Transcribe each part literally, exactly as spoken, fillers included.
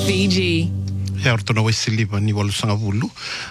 Fiji. E orto na wesiliva ni walu sanga vulu.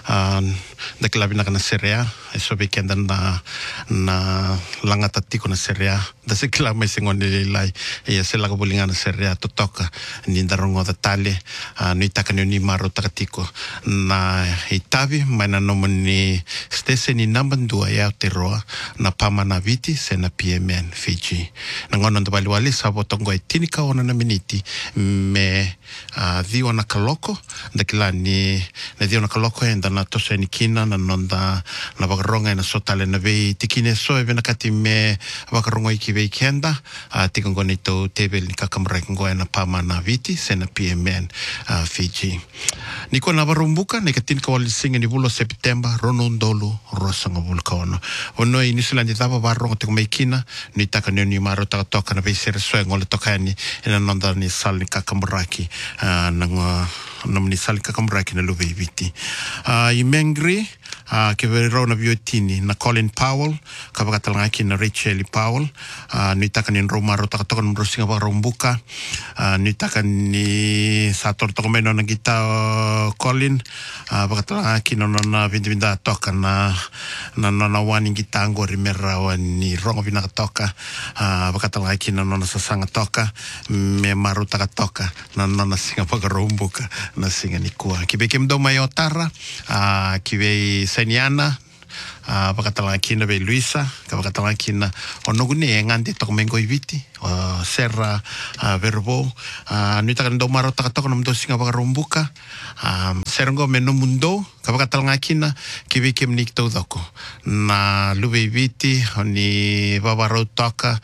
Da kilabi na kana serea. E sobe kenda na na langa tatiko na serea. Da se kila mai sengon le lai. E se laga bulinga na serea totoka. Ni ndarongo da tale. Nui taka ni maro takatiko. Na itavi mai na nomo ni stese ni nambandua e Aotearoa. Na pama na viti se na P M N Fiji. Na ngono ndabali wali sabo tongo e tinika ona na miniti. Me dhiwa na kaloko. Da kila ni na dhiwa na kaloko e na tosa ni kina na nonda na wakaronga e na sotale na vei tikine so e vena kati me wakaronga iki vei kenda uh, tika ngone tau tebel ni kakamrai ngoe na pama na viti se na P M N uh, Fiji. Niko na warumbuka na ikatin ka wali singa ni vulo September rono ndolu rosanga vulka ono. Ono i New Zealand i thaba waronga tiko meikina ni taka ni ni maro taka toka na vei sere soe ngole toka ni ina nonda ni sal ni kakamraki uh, na nam ni sal kakamraki na luwe i viti. Uh, I Mengri Uh, ke vero na biotini na Colin Powell ka pakatalanga ki na Rachel Powell uh, ni taka ni Roma ro taka toka nro singa wa rombuka uh, ni taka ni sator toka meno na gita uh, Colin uh, pakatalanga ki no na vinda vinda toka na na na na wani gita angori mera wani rongo vina toka uh, pakatalanga ki no na sasanga toka me maru taka toka na na singa paka rombuka na singa ni kua ki beke mdo mai otara uh, ki vei Seniana, uh, pakatalanga kina be Luisa, ka pakatalanga kina onogune e ngante toko mengo i viti, uh, Serra uh, Verbo, uh, nui taka ndo maro taka toko na mdo singa pakarombuka, um, serongo me no mundo, ka pakatalanga kina, ki veke mnik tau doko. Na luwe i viti, oni vavaro toka,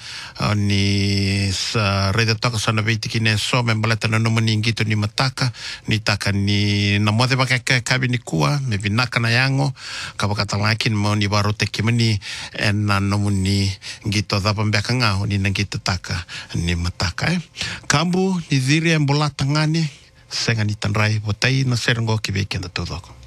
oni sa reda toka sana viti kine so, me mbaleta na nomani ingito ni mataka, ni taka ni na mwade baka kabi ni kua, me vinaka na yango, ka pakatalanga kina mo ni varo te kimani, e na nomani ngito dhapa mbeka ngao, ni na ngito taka ni mataka. Eh. Kambu ni dhiri e mbolata ngani, senga ni tanrai, watai na serongo ki veke na todoko.